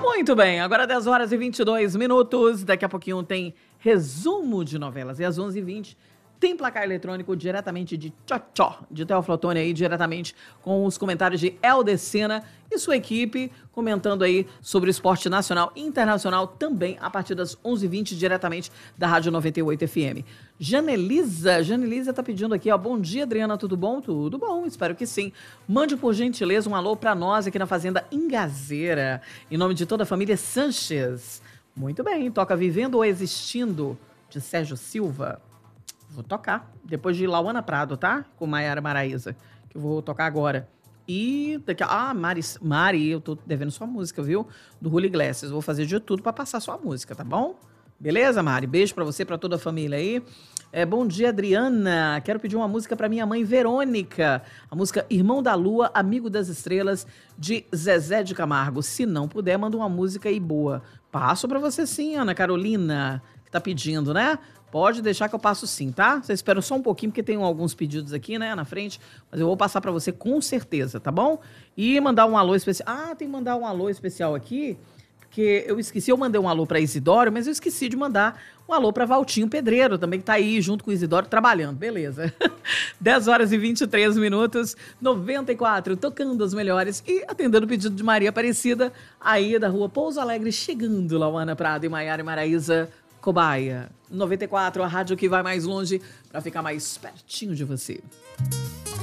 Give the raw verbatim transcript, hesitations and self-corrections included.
Muito bem, agora dez horas e vinte e dois minutos. Daqui a pouquinho tem resumo de novelas. E às onze e vinte tem placar eletrônico diretamente de Tchó-Tchó, de Teoflotone aí, diretamente com os comentários de Eldecina e sua equipe, comentando aí sobre o esporte nacional e internacional, também a partir das onze e vinte, diretamente da Rádio noventa e oito F M. Janelisa, Janelisa tá pedindo aqui, ó, bom dia, Adriana, tudo bom? Tudo bom, espero que sim. Mande, por gentileza, um alô pra nós aqui na Fazenda Ingazeira, em nome de toda a família Sanches. Muito bem, toca Vivendo ou Existindo, de Sérgio Silva. Vou tocar, depois de Lauana Prado, tá? Com Maiara Maraíza, que eu vou tocar agora. E daqui a... Ah, Mari, Mari, eu tô devendo sua música, viu? Do Julio Iglesias. Vou fazer de tudo pra passar sua música, tá bom? Beleza, Mari? Beijo pra você, pra toda a família aí. É, bom dia, Adriana. Quero pedir uma música pra minha mãe, Verônica. A música Irmão da Lua, Amigo das Estrelas, de Zezé de Camargo. Se não puder, manda uma música aí boa. Passo pra você sim, Ana Carolina, que tá pedindo, né? Pode deixar que eu passo sim, tá? Você espera só um pouquinho, porque tem alguns pedidos aqui, né, na frente. Mas eu vou passar pra você com certeza, tá bom? E mandar um alô especial. Ah, tem que mandar um alô especial aqui, porque eu esqueci. Eu mandei um alô pra Isidório, mas eu esqueci de mandar um alô pra Valtinho Pedreiro, também que tá aí junto com o Isidório trabalhando. Beleza. dez horas e vinte e três minutos, noventa e quatro, tocando as melhores e atendendo o pedido de Maria Aparecida, aí da rua Pouso Alegre, chegando, Lauana Prado e Maiara e Maraíza Cobaia. noventa e quatro, a rádio que vai mais longe para ficar mais pertinho de você.